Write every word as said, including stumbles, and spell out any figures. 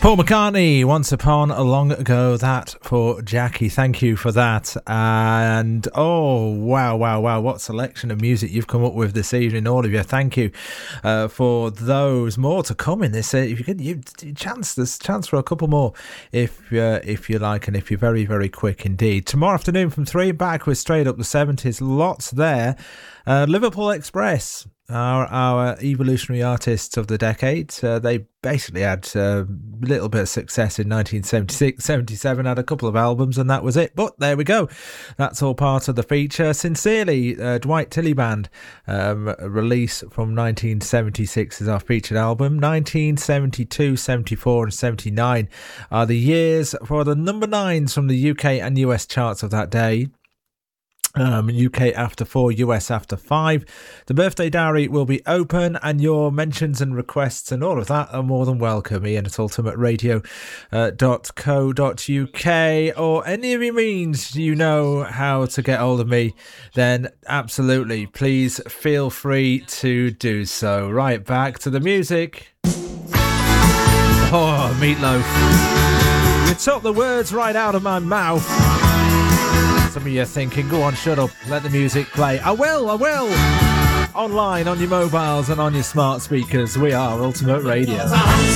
Paul McCartney, Once Upon a Long Ago, that for Jackie. Thank you for that. And oh, wow, wow, wow, what selection of music you've come up with this evening, all of you. Thank you uh, for those. More to come in this. Uh, if you could, you chance, there's chance for a couple more if uh, if you like, and if you're very, very quick indeed. Tomorrow afternoon from three, back with Straight Up the seventies. Lots there. Uh, Liverpool Express are our evolutionary artists of the decade. Uh, they basically had a little bit of success in nineteen seventy-six, seventy-seven, had a couple of albums and that was it. But there we go. That's all part of the feature. Sincerely, uh, Dwight Tilley Band, um, release from nineteen seventy-six is our featured album. nineteen seventy-two, seventy-four and seventy-nine are the years for the number nines from the U K and U S charts of that day. Um, U K after four, U S after five. The birthday diary will be open, and your mentions and requests and all of that are more than welcome. Ian at ultimate radio dot co dot uk, or any of your means you know how to get hold of me, then absolutely, please feel free to do so. Right, back to the music. Oh, Meatloaf. You took the words right out of my mouth. Some of you are thinking, go on, shut up, let the music play. I will, I will. Online, on your mobiles and on your smart speakers, we are Ultimate Radio.